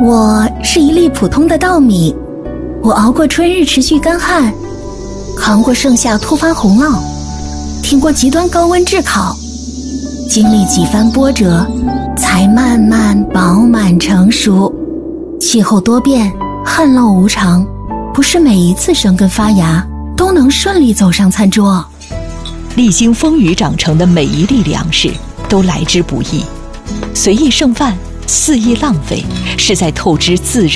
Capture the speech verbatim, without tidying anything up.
我是一粒普通的稻米，我熬过春日持续干旱，扛过盛夏突发洪涝，挺过极端高温炙烤，经历几番波折，才慢慢饱满成熟。气候多变，旱涝无常，不是每一次生根发芽都能顺利走上餐桌。 历经风雨长成的每一粒粮食都来之不易，随意剩饭，肆意浪费，是在透支自然